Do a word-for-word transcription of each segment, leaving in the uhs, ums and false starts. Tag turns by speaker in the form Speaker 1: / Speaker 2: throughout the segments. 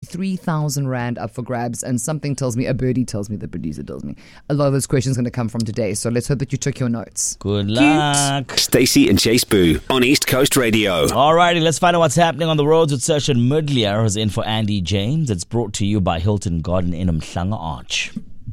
Speaker 1: twenty-three thousand rand up for grabs, and something tells me, a birdie tells me, the producer tells me, a lot of those questions are going to come from today. So let's hope that you took your notes.
Speaker 2: Good luck.
Speaker 3: Stacey and Chase Boo on East Coast Radio.
Speaker 2: Alrighty, let's find out what's happening on the roads with Saoirse Mudliar, who's in for Andy James. It's brought to you by Hilton Garden in Umhlanga Arch.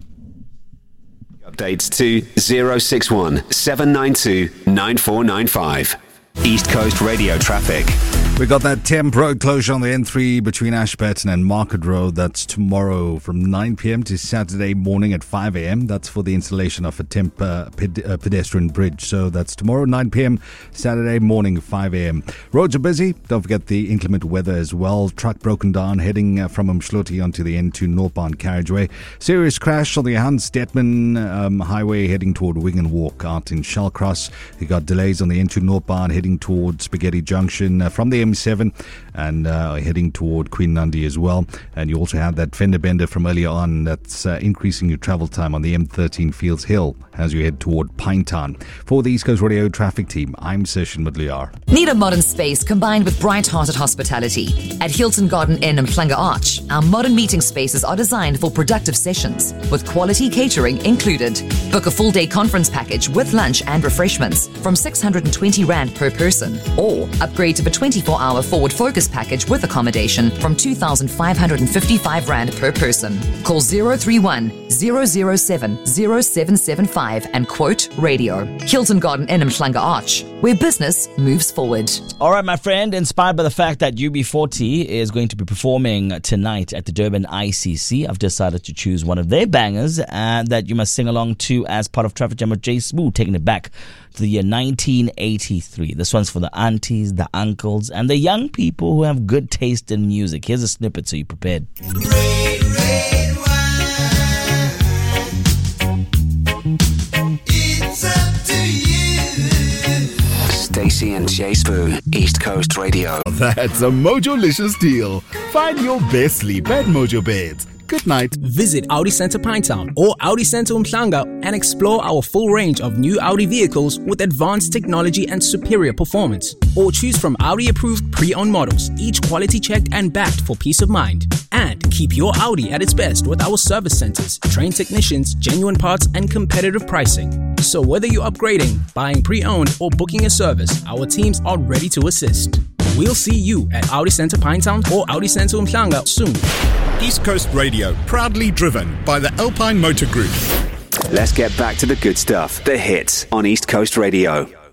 Speaker 3: Updates to zero six one seven nine two nine four nine five. East Coast Radio traffic.
Speaker 4: We got that temp road closure on the N three between Ashburton and Market Road. That's tomorrow from nine p.m. to Saturday morning at five a.m. That's for the installation of a temp uh, ped- uh, pedestrian bridge. So that's tomorrow nine p.m. Saturday morning five a.m. Roads are busy. Don't forget the inclement weather as well. Truck broken down heading uh, from Umhloti onto the N two northbound carriageway. Serious crash on the Hans Detman um, highway heading toward Wigan Walk out in Shallcross. You got delays on the N two northbound heading towards Spaghetti Junction uh, from the M seven and uh, heading toward Queen Nandi as well. And you also have that fender bender from earlier on that's uh, increasing your travel time on the M thirteen Fields Hill as you head toward Pinetown. For the East Coast Radio traffic team, I'm Saoirse Mudliar.
Speaker 5: Need a modern space combined with bright-hearted hospitality? At Hilton Garden Inn Umhlanga Arch, our modern meeting spaces are designed for productive sessions with quality catering included. Book a full-day conference package with lunch and refreshments from six hundred twenty rand per person, or upgrade to the twenty-four hour forward focus package with accommodation from two thousand five hundred fifty-five rand per person. Call zero three one zero zero seven zero seven seven five and quote radio. Hilton Garden Inn Umhlanga Arch, where business moves forward.
Speaker 2: All right, my friend, inspired by the fact that U B forty is going to be performing tonight at the Durban I C C, I've decided to choose one of their bangers and that you must sing along to as part of Traffic Jam with Jay Smooth, taking it back to the year nineteen eighty-three. This one's for the aunties, the uncles, and the young people who have good taste in music. Here's a snippet so you're prepared.
Speaker 6: Red, red wine. It's up to you.
Speaker 3: Stacey and Chase Boo, East Coast Radio.
Speaker 7: That's a Mojo-licious deal. Find your best sleep at Mojo Beds. Good night.
Speaker 8: Visit Audi Centre Pinetown or Audi Centre Umhlanga and explore our full range of new Audi vehicles with advanced technology and superior performance. Or choose from Audi-approved pre-owned models, each quality checked and backed for peace of mind. And keep your Audi at its best with our service centres, trained technicians, genuine parts and competitive pricing. So whether you're upgrading, buying pre-owned or booking a service, our teams are ready to assist. We'll see you at Audi Centre Pinetown or Audi Centre Umhlanga soon.
Speaker 7: East Coast Radio, proudly driven by the Alpine Motor Group.
Speaker 3: Let's get back to the good stuff. The hits on East Coast Radio.